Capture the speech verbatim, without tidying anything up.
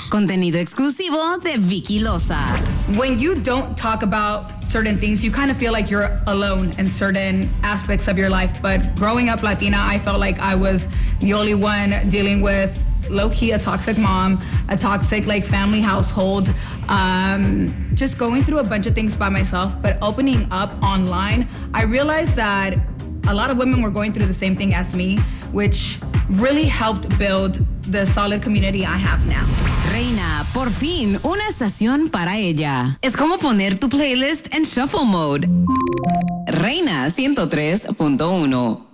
Contenido exclusivo de Vicky Loza. When you don't talk about certain things, you kind of feel like you're alone in certain aspects of your life. But growing up Latina, I felt like I was the only one dealing with low-key a toxic mom, a toxic like family household, um, just going through a bunch of things by myself. But opening up online, I realized that a lot of women were going through the same thing as me, which really helped build the solid community I have now. Reina, por fin, una estación para ella. Es como poner tu playlist en shuffle mode. Reina ciento tres punto uno.